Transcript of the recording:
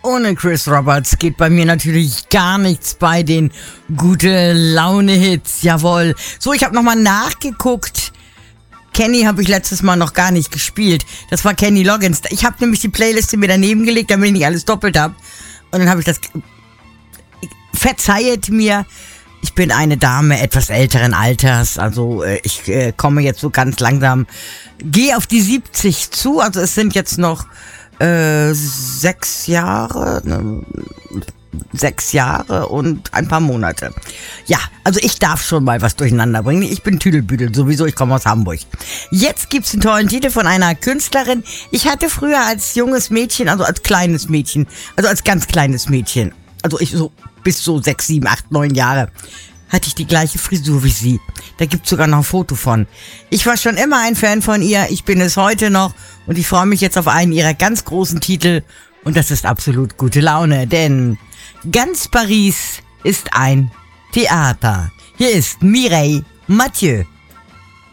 Ohne Chris Roberts geht bei mir natürlich gar nichts bei den Gute-Laune-Hits. Jawohl. So, ich habe nochmal nachgeguckt. Kenny habe ich letztes Mal noch gar nicht gespielt. Das war Kenny Loggins. Ich habe nämlich die Playliste mir daneben gelegt, damit ich nicht alles doppelt habe. Und dann habe ich das... Verzeiht mir, ich bin eine Dame etwas älteren Alters. Also ich komme jetzt so ganz langsam... Gehe auf die 70 zu. Also es sind jetzt noch 6 Jahre... 6 Jahre und ein paar Monate. Ja, also ich darf schon mal was durcheinander bringen. Ich bin Tüdelbüdel, sowieso, ich komme aus Hamburg. Jetzt gibt's einen tollen Titel von einer Künstlerin. Ich hatte früher als junges Mädchen, also als kleines Mädchen, also als ganz kleines Mädchen, also ich so bis so 6, 7, 8, 9 Jahre, hatte ich die gleiche Frisur wie sie. Da gibt's sogar noch ein Foto von. Ich war schon immer ein Fan von ihr, ich bin es heute noch und ich freue mich jetzt auf einen ihrer ganz großen Titel und das ist absolut gute Laune, denn ganz Paris ist ein Theater. Hier ist Mireille Mathieu.